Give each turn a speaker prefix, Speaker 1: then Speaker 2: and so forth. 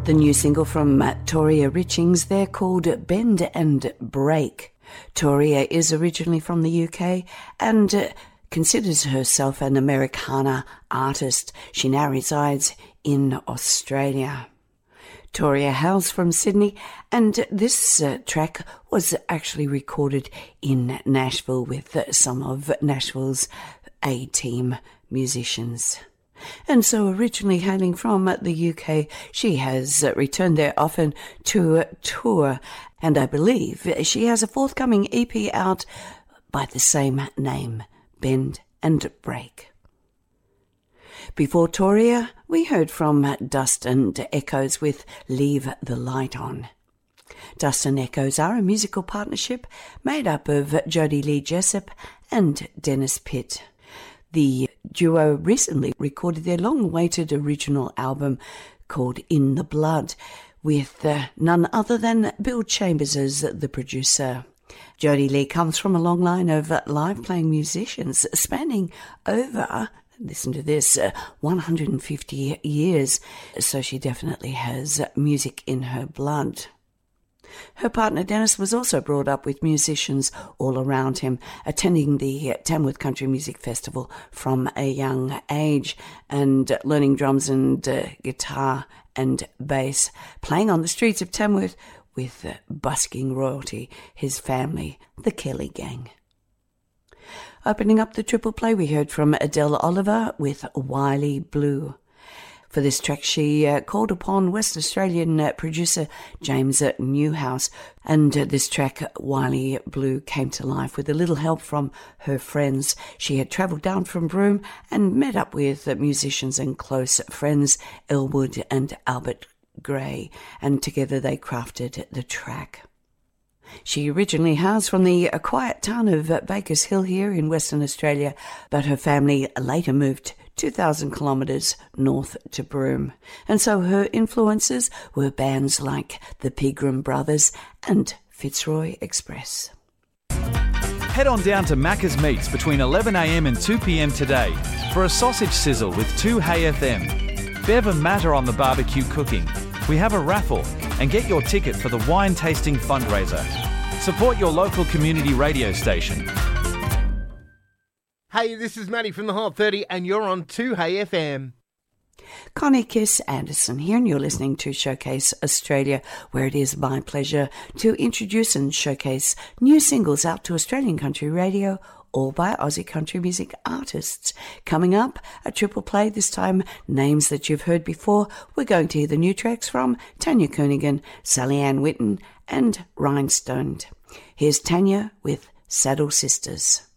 Speaker 1: The new single from Toria Richings there called Bend and Break. Toria is originally from the UK and considers herself an Americana artist. She now resides in Australia. Toria hails from Sydney, and this track was actually recorded in Nashville with some of Nashville's A-team musicians. And so originally hailing from the UK, she has returned there often to tour, and I believe she has a forthcoming EP out by the same name, Bend and Break. Before Toria, we heard from Dust and Echoes with Leave the Light On. Dust and Echoes are a musical partnership made up of Jodie Lee Jessup and Dennis Pitt. The duo recently recorded their long-awaited original album called In the Blood with none other than Bill Chambers as the producer. Jodie Lee comes from a long line of live-playing musicians spanning over, listen to this, 150 years, so she definitely has music in her blood. Her partner Dennis was also brought up with musicians all around him, attending the Tamworth Country Music Festival from a young age and learning drums and guitar and bass, playing on the streets of Tamworth with busking royalty, his family, the Kelly Gang. Opening up the triple play, we heard from Adele Oliver with Wiley Blue. For this track, she called upon West Australian producer James Newhouse, and this track, Wiley Blue, came to life with a little help from her friends. She had travelled down from Broome and met up with musicians and close friends, Elwood and Albert Gray, and together they crafted the track. She originally hails from the quiet town of Bakers Hill here in Western Australia, but her family later moved 2,000 kilometres north to Broome, and so her influences were bands like the Pegram Brothers and Fitzroy Express.
Speaker 2: Head on down to Macca's Meats between 11am and 2pm today for a sausage sizzle with 2Hey FM. Bev and Matt are on the barbecue cooking. We have a raffle and get your ticket for the wine tasting fundraiser. Support your local community radio station.
Speaker 3: Hey, this is Matty from the Hot 30 and you're on 2Hey FM.
Speaker 1: Connie Kiss Anderson here, and you're listening to Showcase Australia, where it is my pleasure to introduce and showcase new singles out to Australian country radio, all by Aussie country music artists. Coming up, a triple play, this time names that you've heard before. We're going to hear the new tracks from Tanya Koenigan, Sally Ann Witten and Rhinestoned. Here's Tanya with Saddle Sisters.